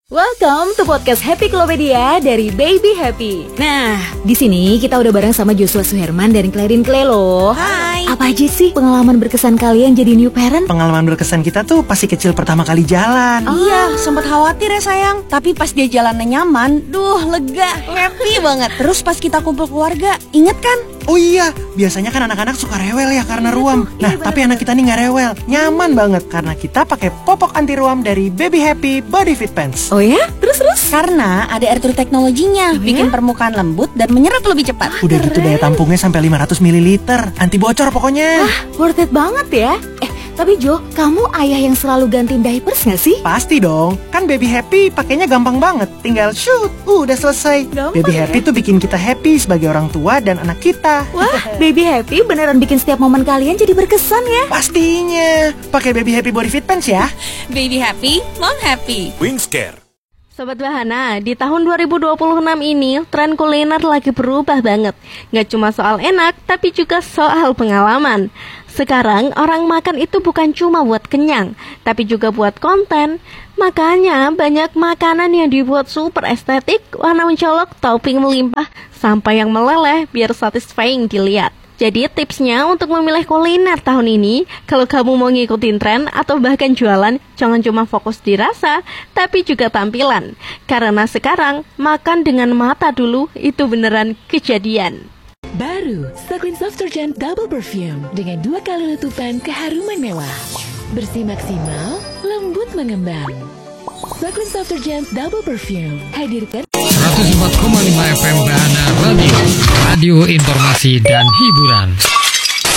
Welcome to podcast Happy Klopedia dari Baby Happy. Nah, di sini kita udah bareng sama Joshua Suherman dan Clarin Clay loh. Hai. Apa aja sih pengalaman berkesan kalian jadi new parent? Pengalaman berkesan kita tuh pasti kecil pertama kali jalan. Iya, sempat khawatir ya sayang. Tapi pas dia jalannya nyaman, lega, happy banget. Terus pas kita kumpul keluarga, inget kan? Oh iya, biasanya kan anak-anak suka rewel ya karena ruam. Nah, tapi anak kita nih gak rewel, nyaman banget karena kita pakai popok anti ruam dari Baby Happy Body Fit Pants. Oh ya? Terus? Karena ada air true teknologinya, bikin permukaan lembut dan menyerap lebih cepat. Udah gitu daya tampungnya sampai 500 ml, anti bocor pokoknya. Worth it banget ya. Tapi Jo, kamu ayah yang selalu gantiin diapers gak sih? Pasti dong, kan Baby Happy pakainya gampang banget. Tinggal shoot, udah selesai. Gampang Baby ya? Happy tuh bikin kita happy sebagai orang tua dan anak kita. Wah, Baby Happy beneran bikin setiap momen kalian jadi berkesan ya. Pastinya, pakai Baby Happy Body Fit Pants ya. Baby happy, mom happy. Wingscare. Sobat Bahana, di tahun 2026 ini tren kuliner lagi berubah banget. Gak cuma soal enak, tapi juga soal pengalaman. Sekarang orang makan itu bukan cuma buat kenyang, tapi juga buat konten. Makanya banyak makanan yang dibuat super estetik, warna mencolok, topping melimpah, sampai yang meleleh biar satisfying dilihat. Jadi tipsnya untuk memilih kuliner tahun ini, kalau kamu mau ngikutin tren atau bahkan jualan, jangan cuma fokus di rasa, tapi juga tampilan. Karena sekarang, makan dengan mata dulu itu beneran kejadian. Baru, Stoklyn Soft Surgeon Double Perfume dengan 2 kali letupan keharuman mewah. Bersih maksimal, lembut mengembang. Stoklyn Soft Surgeon Double Perfume hadirkan 104,5 FM Bahana Radio, radio informasi dan hiburan.